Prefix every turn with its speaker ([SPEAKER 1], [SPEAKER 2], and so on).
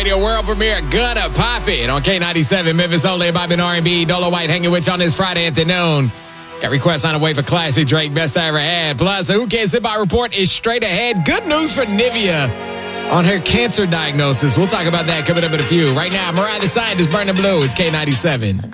[SPEAKER 1] Radio world premiere, Gonna Pop It on K97, Memphis only, Bobby and R&B, Dolo White hanging with you on this Friday afternoon. Got requests on the way for classic Drake, best I ever had. Plus, a Who Cares Hip Hop report is straight ahead. Good news for Nivea on her cancer diagnosis. We'll talk about that coming up in a few. Right now, Mariah the Scientist, Burning Blue. It's K97.